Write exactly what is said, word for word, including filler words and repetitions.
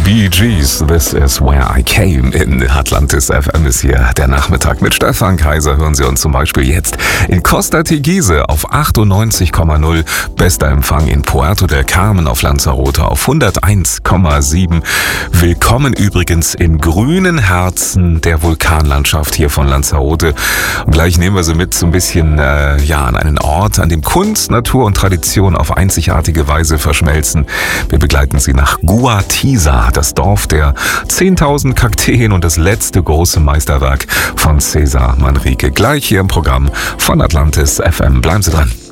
Bee Gees, This is where I came. In Atlantis F M ist hier der Nachmittag mit Stefan Kaiser. Hören Sie uns zum Beispiel jetzt in Costa Teguise auf achtundneunzig Komma null. Bester Empfang in Puerto del Carmen auf Lanzarote auf hunderteins Komma sieben. Willkommen übrigens in grünen Herzen der Vulkanlandschaft hier von Lanzarote. Und gleich nehmen wir Sie mit so ein bisschen äh, ja, an einen Ort, an dem Kunst, Natur und Tradition auf einzigartige Weise verschmelzen. Wir begleiten Sie nach Guatiza, das Dorf der zehntausend Kakteen und das letzte große Meisterwerk von César Manrique. Gleich hier im Programm von Atlantis F M. Bleiben Sie dran.